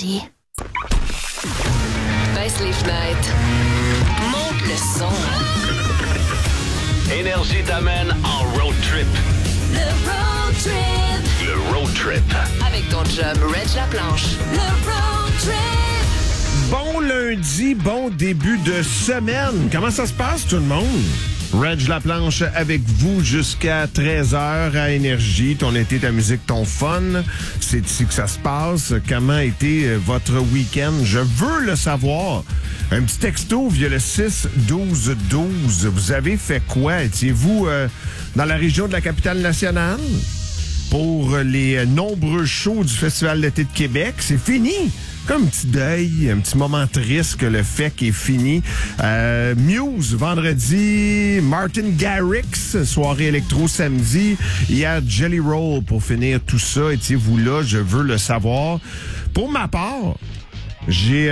Énergie. Baisse les fenêtres. Monte le son. Énergie t'amène en road trip. Le road trip. Le road trip. Avec ton chum Reg Laplanche. Le road trip. Bon lundi, bon début de semaine. Comment ça se passe, tout le monde? Reg Laplanche avec vous jusqu'à 13h à Énergie. Ton été, ta musique, ton fun. C'est ici que ça se passe. Comment a été votre week-end? Je veux le savoir. Un petit texto via le 6-12-12. Vous avez fait quoi? Étiez-vous dans la région de la capitale nationale? Pour les nombreux shows du Festival d'été de Québec, c'est fini. Comme un petit deuil, un petit moment triste que le fait qu'il est fini. Muse, vendredi. Martin Garrix, soirée électro samedi. Il y a Jelly Roll pour finir tout ça. Étiez-vous là? Je veux le savoir. Pour ma part, j'ai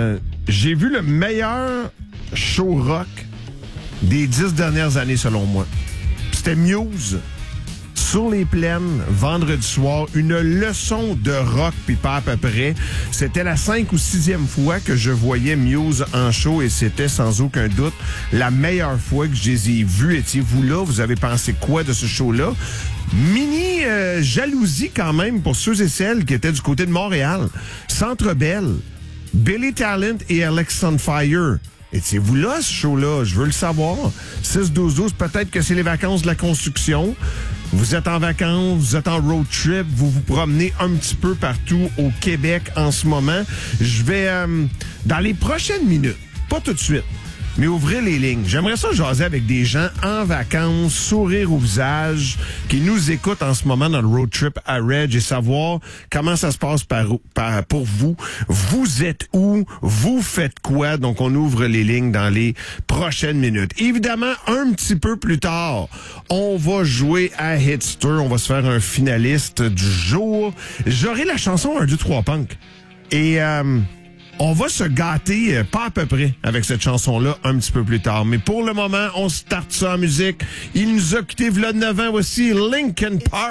vu le meilleur show rock des 10 dernières années, selon moi. C'était Muse. Sur les plaines, vendredi soir, une leçon de rock, puis pas à peu près. C'était la 5e ou 6e fois que je voyais Muse en show et c'était sans aucun doute la meilleure fois que je les ai vus. Étiez-vous là? Vous avez pensé quoi de ce show-là? Mini jalousie quand même pour ceux et celles qui étaient du côté de Montréal. Centre Bell, Billy Talent et Alex on Fire. Étiez-vous là, ce show-là? Je veux le savoir. 6-12-12, peut-être que c'est les vacances de la construction. Vous êtes en vacances, vous êtes en road trip, vous vous promenez un petit peu partout au Québec en ce moment. Je vais, dans les prochaines minutes, pas tout de suite, mais ouvrir les lignes. J'aimerais ça jaser avec des gens en vacances, sourire au visage, qui nous écoutent en ce moment dans le road trip à Reg et savoir comment ça se passe pour vous. Vous êtes où? Vous faites quoi? Donc, on ouvre les lignes dans les prochaines minutes. Évidemment, un petit peu plus tard, on va jouer à Hitster. On va se faire un finaliste du jour. J'aurai la chanson 1, 2, 3 Punk. Et, on va se gâter, pas à peu près, avec cette chanson-là un petit peu plus tard. Mais pour le moment, on starte ça en musique. Il nous a quitté v'là 9 ans aussi, Linkin Park.